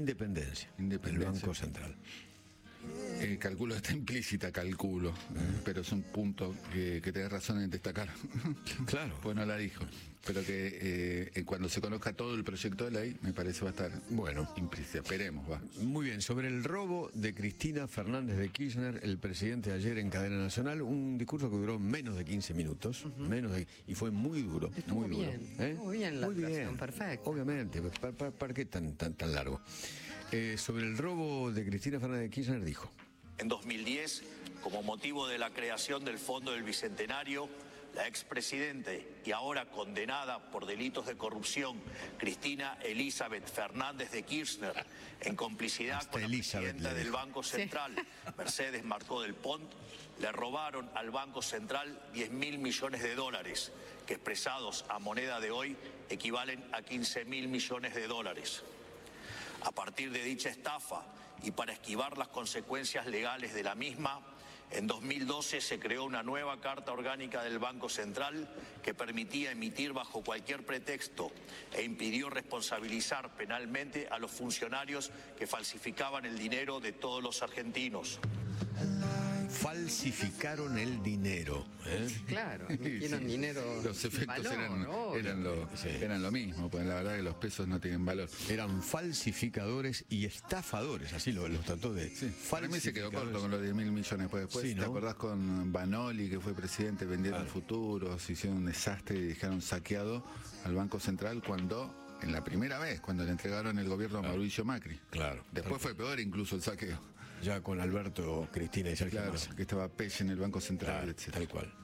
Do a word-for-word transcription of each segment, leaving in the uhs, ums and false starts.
independencia, Independencia. del Banco Central. Eh, calculo está implícita, calculo, eh, pero es un punto que, que tenés razón en destacar. Claro. Pues no la dijo, pero que eh, cuando se conozca todo el proyecto de ley, me parece va a estar Bueno. implícita. Esperemos, va. Muy bien, sobre el robo de Cristina Fernández de Kirchner, el presidente ayer en cadena nacional, un discurso que duró menos de quince minutos, uh-huh. menos de, y fue muy duro, Estuvo muy duro. bien, ¿eh? estuvo bien la muy actuación, bien, perfecto. Obviamente, ¿para, para, para qué tan, tan, tan largo? Eh, sobre el robo de Cristina Fernández de Kirchner dijo: en dos mil diez, como motivo de la creación del Fondo del Bicentenario, la expresidente y ahora condenada por delitos de corrupción, Cristina Elizabeth Fernández de Kirchner, en complicidad Hasta con la Elizabeth presidenta del dijo. Banco Central, sí. Mercedes Marcó del Pont, le robaron al Banco Central diez mil millones de dólares, que expresados a moneda de hoy equivalen a quince mil millones de dólares. A partir de dicha estafa y para esquivar las consecuencias legales de la misma, en dos mil doce se creó una nueva Carta Orgánica del Banco Central que permitía emitir bajo cualquier pretexto e impidió responsabilizar penalmente a los funcionarios que falsificaban el dinero de todos los argentinos. Falsificaron el dinero, ¿eh? Claro, metieron sí. dinero. Los efectos valor, eran, ¿no? eran, lo, Sí. eran lo mismo, pues la verdad que los pesos no tienen valor. Eran falsificadores y estafadores, así lo, los trató de... Sí, para mí se quedó corto con los diez mil millones. Pues después, Sí, ¿no? ¿te acordás con Banoli, que fue presidente, vendieron Claro. futuros, hicieron un desastre y dejaron saqueado al Banco Central cuando... En la primera vez, cuando le entregaron el gobierno a Claro. Mauricio Macri. Claro. Después fue peor incluso el saqueo. Ya con Alberto, Cristina y Sergio Claro, Massa. que estaba Pelle en el Banco Central, Claro, etcétera. tal cual.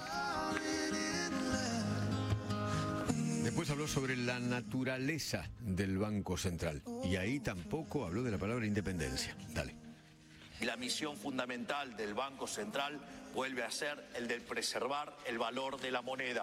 Después habló sobre la naturaleza del Banco Central. Y ahí tampoco habló de la palabra independencia. Dale. La misión fundamental del Banco Central vuelve a ser el de preservar el valor de la moneda.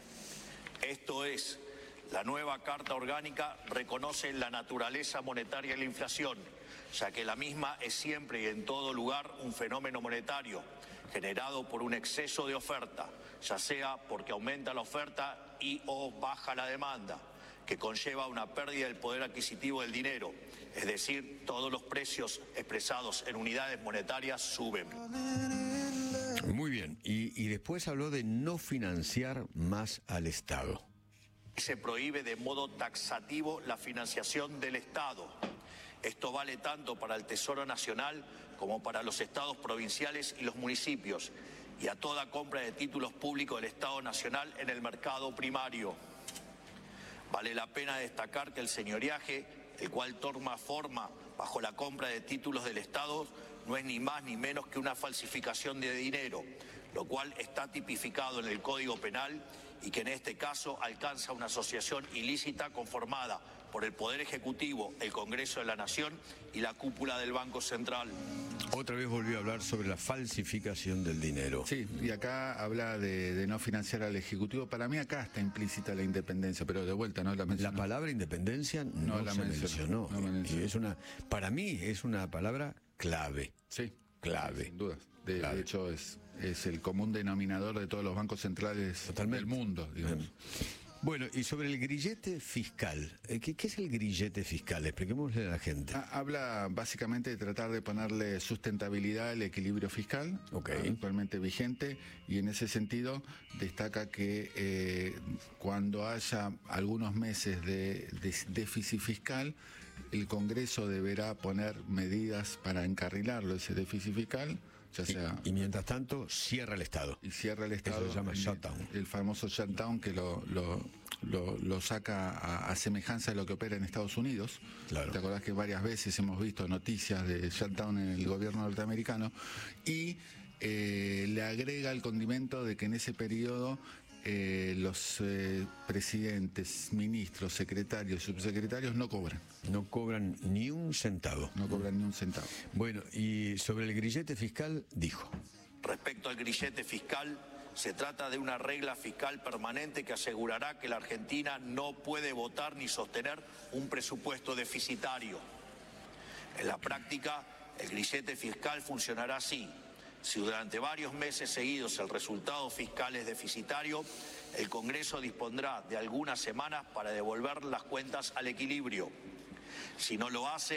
Esto es, la nueva Carta Orgánica reconoce la naturaleza monetaria de la inflación, ya que la misma es siempre y en todo lugar un fenómeno monetario generado por un exceso de oferta, ya sea porque aumenta la oferta y o baja la demanda, que conlleva una pérdida del poder adquisitivo del dinero, es decir, todos los precios expresados en unidades monetarias suben. Muy bien. Y, y después habló de no financiar más al Estado. Se prohíbe de modo taxativo la financiación del Estado. Esto vale tanto para el Tesoro Nacional como para los estados provinciales y los municipios, y a toda compra de títulos públicos del Estado Nacional en el mercado primario. Vale la pena destacar que el señoreaje, el cual toma forma bajo la compra de títulos del Estado, no es ni más ni menos que una falsificación de dinero, lo cual está tipificado en el Código Penal y que en este caso alcanza una asociación ilícita conformada por el Poder Ejecutivo, el Congreso de la Nación y la cúpula del Banco Central. Otra vez volvió a hablar sobre la falsificación del dinero. Sí, y acá habla de, de no financiar al Ejecutivo. Para mí acá está implícita la independencia, pero de vuelta no la mencionó. La palabra independencia no, No la se mencionó, mencionó. no la mencionó. Y es una, para mí es una palabra clave. Sí. Clave. Sin dudas. De, Clave. de hecho, es, es el común denominador de todos los bancos centrales Totalmente. del mundo, digamos. Bueno, y sobre el grillete fiscal. ¿Qué, qué es el grillete fiscal? Expliquémosle a la gente. Ha- Habla básicamente de tratar de ponerle sustentabilidad al equilibrio fiscal Ok. actualmente vigente, y en ese sentido destaca que eh, cuando haya algunos meses de, de déficit fiscal, el Congreso deberá poner medidas para encarrilarlo, ese déficit fiscal, ya sea... Y, y mientras tanto, cierra el Estado. y cierra el Estado. Eso se llama el, shutdown. El famoso shutdown que lo, lo, lo, lo saca a, a semejanza de lo que opera en Estados Unidos. Claro. ¿Te acordás que varias veces hemos visto noticias de shutdown en el gobierno norteamericano? Y eh, le agrega el condimento de que en ese periodo eh, los eh, presidentes, ministros, secretarios, subsecretarios no cobran. No cobran ni un centavo. No cobran ni un centavo. Bueno, y sobre el grillete fiscal, dijo. Respecto al grillete fiscal, se trata de una regla fiscal permanente que asegurará que la Argentina no puede votar ni sostener un presupuesto deficitario. En la práctica, el grillete fiscal funcionará así. Si durante varios meses seguidos el resultado fiscal es deficitario, el Congreso dispondrá de algunas semanas para devolver las cuentas al equilibrio. Si no lo hace,